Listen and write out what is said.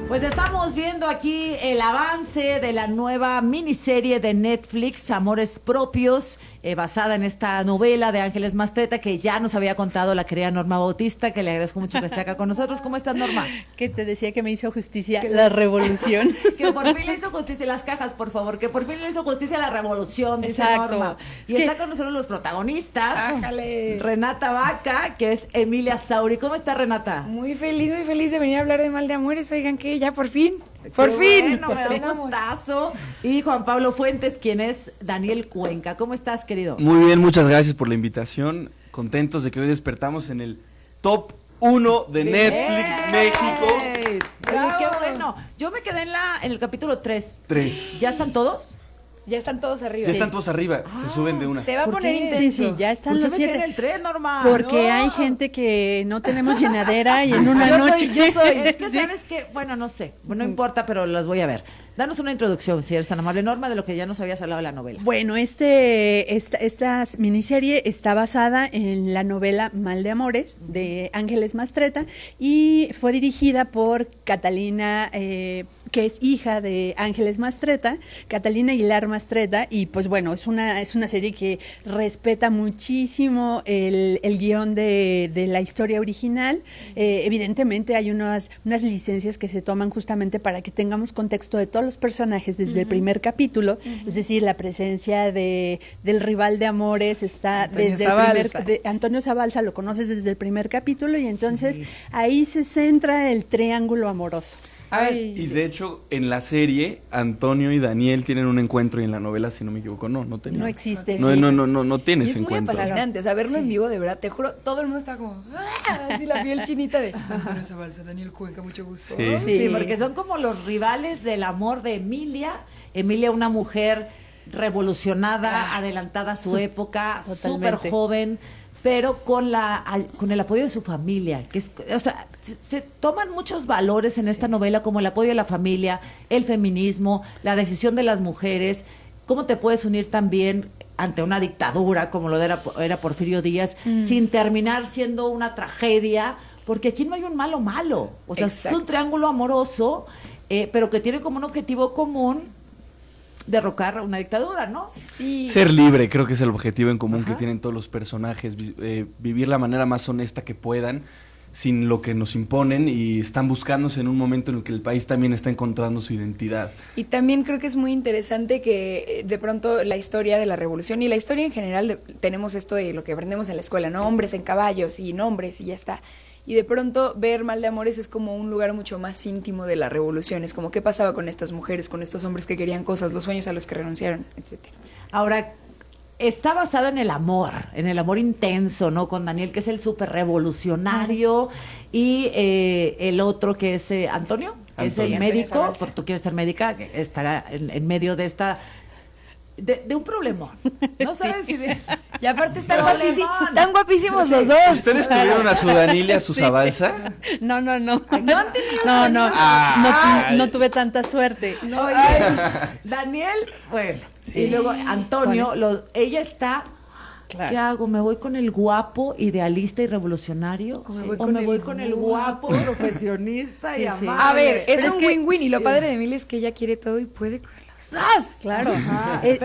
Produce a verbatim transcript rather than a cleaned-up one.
Pues estamos viendo aquí el avance de la nueva miniserie de Netflix, Amores Propios, eh, basada en esta novela de Ángeles Mastretta, que ya nos había contado la querida Norma Bautista, que le agradezco mucho que esté acá con nosotros. ¿Cómo estás, Norma? Que te decía que me hizo justicia que la revolución. Que por fin le hizo justicia las cajas, por favor, que por fin le hizo justicia la revolución, dice Exacto. Norma. Y Es está que... con nosotros los protagonistas. Ájale. Renata Vaca, que es Emilia Sauri. ¿Cómo está, Renata? Muy feliz, muy feliz de venir a hablar de Mal de Amores. Oigan que ya por fin, por Qué fin. Bueno, por me da fin un vamos. gustazo. Y Juan Pablo Fuentes, quien es Daniel Cuenca. ¿Cómo estás, querido? Muy bien, muchas gracias por la invitación. Contentos de que hoy despertamos en el top uno de Netflix ¡Ey! México. Oye, Bravo. qué bueno. Yo me quedé en la en el capítulo tres. Tres. ¿Ya están todos? Ya están todos arriba. Ya están todos arriba, Ah, se suben de una. Se va a ¿Por poner qué? intenso. Sí, sí, ya están ¿Por los qué me quedé en siete. el tres, Norma? Porque No. hay gente que no tenemos llenadera y en una Yo noche. soy, yo soy. Es que Sí. sabes que, bueno, no sé, no importa, pero las voy a ver. Danos una introducción, si eres tan amable, Norma, de lo que ya nos habías hablado de la novela. Bueno, este, esta, esta miniserie está basada en la novela Mal de Amores de Ángeles Mastretta y fue dirigida por Catalina, eh, que es hija de Ángeles Mastretta, Catalina Aguilar Mastretta, y pues bueno, es una, es una serie que respeta muchísimo el, el guión de, de la historia original. Eh, evidentemente hay unas, unas licencias que se toman justamente para que tengamos contexto de todos los personajes desde uh-huh. el primer capítulo, uh-huh. es decir, la presencia de del rival de Amores está Antonio desde Zabalza. el primer, de, Antonio Zabalza, lo conoces desde el primer capítulo y entonces Sí. ahí se centra el triángulo amoroso. A ver, Y de hecho, en la serie, Antonio y Daniel tienen un encuentro y en la novela, si no me equivoco, no, no tenía. No existe. No, sí. no, no, no, no tiene y ese es muy encuentro. apasionante, o sea, verlo Sí. en vivo, de verdad, te juro, todo el mundo estaba como, ¡ah! Así la piel chinita de Antonio Zabalza, Daniel Cuenca, mucho gusto. Sí. Sí. Sí. porque son como los rivales del amor de Emilia. Emilia, una mujer revolucionada, Ah, adelantada a su su- época, totalmente. súper joven, pero con la al- con el apoyo de su familia, que es, o sea, se, se toman muchos valores en esta novela, como el apoyo de la familia, el feminismo, la decisión de las mujeres, cómo te puedes unir también ante una dictadura como lo era, era Porfirio Díaz, Mm. sin terminar siendo una tragedia, porque aquí no hay un malo malo, o sea, Exacto. es un triángulo amoroso, eh, pero que tiene como un objetivo común derrocar una dictadura, ¿no? Sí. Ser libre, creo que es el objetivo en común Ajá. que tienen todos los personajes, vi- eh, vivir la manera más honesta que puedan, sin lo que nos imponen, y están buscándose en un momento en el que el país también está encontrando su identidad. Y también creo que es muy interesante que eh, de pronto la historia de la revolución y la historia en general, de- tenemos esto de lo que aprendemos en la escuela, ¿no? Hombres en caballos y nombres y ya está. Y de pronto ver Mal de Amores es como un lugar mucho más íntimo de la revolución. Es como qué pasaba con estas mujeres, con estos hombres que querían cosas, los sueños a los que renunciaron, etcétera. Ahora, está basada en el amor, en el amor intenso, ¿no? Con Daniel, que es el súper revolucionario, y eh, el otro que es eh, Antonio, que es Antonio. el Antonio médico, Zabalza. porque tú quieres ser médica, que está en, en medio de esta... De, de un problemón. No sabes si de... Y aparte están, Problemón. guapísimos, están guapísimos los dos. ¿Ustedes tuvieron a su Daniel y a su Zabalza? No, no, no. ¿No han tenido No, no, Ah. no, no tuve tanta suerte. Oye, Daniel, bueno, y luego Antonio, Con- lo- ella está... Claro. ¿Qué hago? ¿Me voy con el guapo, idealista y revolucionario? O me Sí. voy ¿O con me el voy con el guapo, guapo? profesionista Sí, y sí. amable? A ver, es Pero un es que- win-win y lo sí. padre de Emilia es que ella quiere todo y puede con los dos. Claro. Ajá. Eh,